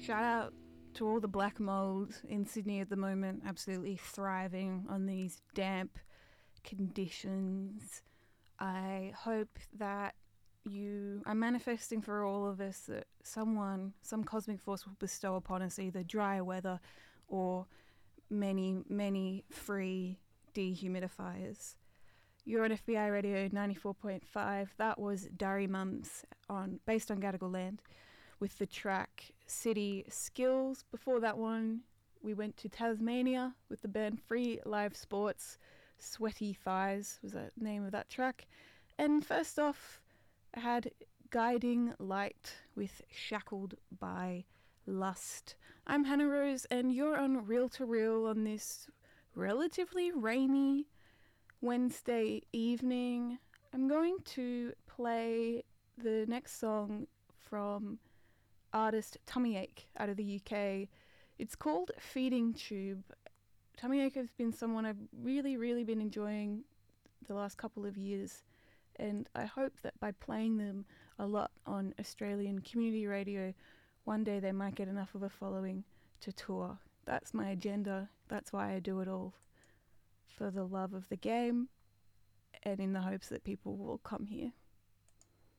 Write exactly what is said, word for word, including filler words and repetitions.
Shout out to all the black mold in Sydney at the moment, absolutely thriving on these damp conditions. I hope that you are manifesting for all of us that someone, some cosmic force will bestow upon us either dry weather or many, many free dehumidifiers. You're on F B I Radio ninety-four point five. That was Dari Mums on based on Gadigal land with the track City Skills. Before that one, we went to Tasmania with the band Free Live Sports. Sweaty Thighs was the name of that track. And first off, I had Guiding Light with Shackled by Lust. I'm Hannah Rose, and you're on Reel to Reel on this relatively rainy Wednesday evening. I'm going to play the next song from artist Tummy Ache out of the U K. It's called Feeding Tube. Tummy Ache has been someone I've really, really been enjoying the last couple of years, and I hope that by playing them a lot on Australian community radio, one day they might get enough of a following to tour. That's my agenda. That's why I do it all. For the love of the game and in the hopes that people will come here.